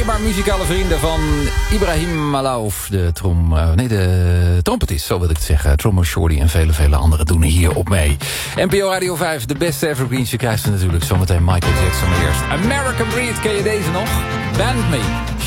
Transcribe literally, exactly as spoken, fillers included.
maar muzikale vrienden van Ibrahim Malouf. De trom... Uh, nee, de trompetist, zo wil ik het zeggen. Trombone Shorty en vele, vele anderen doen hier op mee. N P O Radio vijf, de beste evergreens. Je krijgt ze natuurlijk zometeen Michael Jackson eerst. American Breed, ken je deze nog? Band Me.